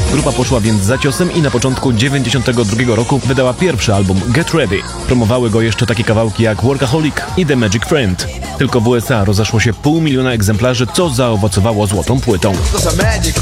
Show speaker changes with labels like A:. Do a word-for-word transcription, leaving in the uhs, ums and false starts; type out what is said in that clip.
A: Grupa poszła więc za ciosem i na początku dziewięćdziesiątego drugiego roku wydała pierwszy album Get Ready. Promowały go jeszcze takie kawałki jak Workaholic i The Magic Friend. Tylko w U S A rozeszło się pół miliona egzemplarzy, co zaowocowało złotą płytą.